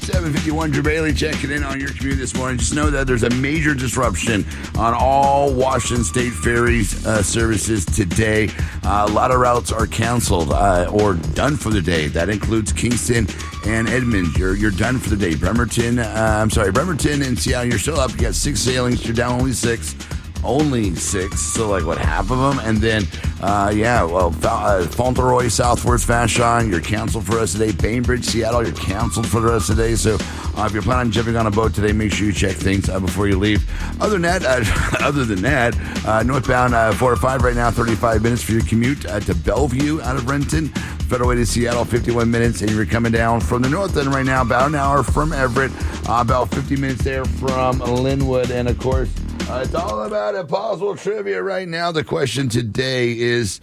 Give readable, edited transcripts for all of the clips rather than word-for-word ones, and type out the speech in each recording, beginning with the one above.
7:51, Drew Bailey checking in on your commute this morning. Just know that there's a major disruption on all Washington State ferries services today. A lot of routes are canceled or done for the day. That includes Kingston and Edmond. You're done for the day. Bremerton and Seattle, you're still up. You got 6 sailings. You're down only 6. Only 6, so like what, half of them? And then, Fauntleroy, Southwest Vashon, you're canceled for the rest of the day. Bainbridge, Seattle, you're canceled for the rest of the day. So if you're planning on jumping on a boat today, make sure you check things before you leave. Other than that, northbound 405 right now, 35 minutes for your commute to Bellevue out of Renton. Federal Way to Seattle, 51 minutes, and you're coming down from the north end right now, about an hour from Everett, about 50 minutes there from Linwood, and of course, it's all about impossible trivia right now. The question today is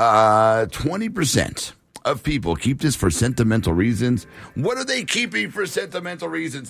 20% of people keep this for sentimental reasons. What are they keeping for sentimental reasons?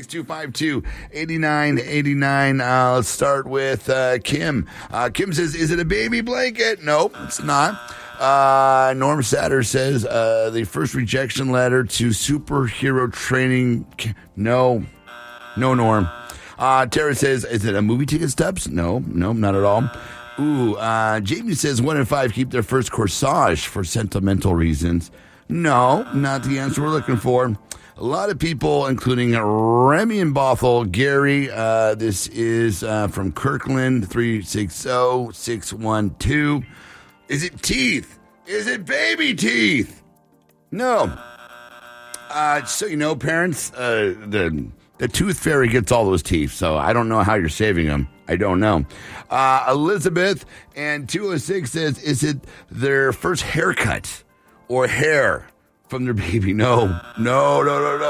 206-252-8989. Let's start with Kim. Kim says, is it a baby blanket? Nope, it's not. Norm Satter says, the first rejection letter to superhero training. No, Norm. Tara says, is it a movie ticket stubs? No, not at all. Ooh, Jamie says 1 in 5 keep their first corsage for sentimental reasons. No, not the answer we're looking for. A lot of people, including Remy and Bothell, Gary, this is from Kirkland, 360-612. Is it teeth? Is it baby teeth? No. So you know, parents, the tooth fairy gets all those teeth, so I don't know how you're saving them. I don't know. Elizabeth and 206 says, is it their first haircut or hair from their baby? No. None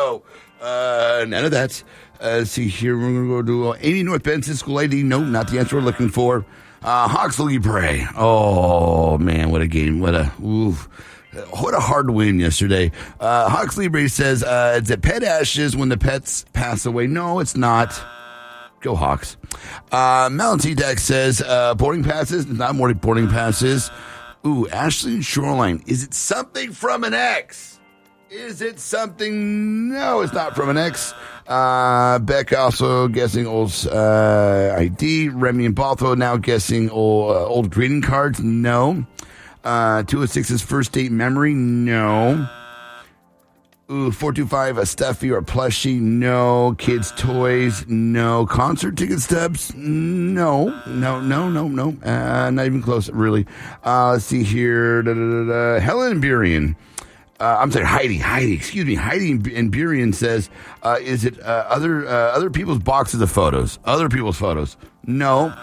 of that. See here, we're going to go to Amy North Benson School ID. No, not the answer we're looking for. Hawks Libre. Oh, man, what a game. What a hard win yesterday. Hawks Libre says, it's at pet ashes when the pets pass away. No, it's not. Go Hawks. Mountain Deck says, boarding passes. Not more boarding passes. Ooh, Ashley and Shoreline. Is it something from an ex? Is it something? No, it's not from an ex. Beck also guessing old ID. Remy and Bothell now guessing old greeting cards. No. 206's first date memory. No. Ooh, 425 a stuffy or plushie. No. Kids toys. No. Concert ticket stubs. No. Not even close, really. Let's see here. Helen Burien. I'm sorry, Heidi. Excuse me. Heidi and Burien says, is it other people's boxes of photos? Other people's photos? No.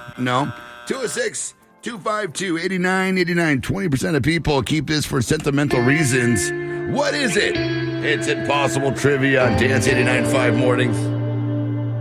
206-252-8989. 20% of people keep this for sentimental reasons. What is it? It's Impossible Trivia on Dance 89.5 Mornings.